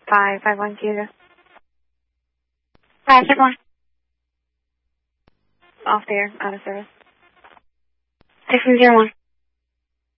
551 Kilo. 551. Off there, out of service. 601.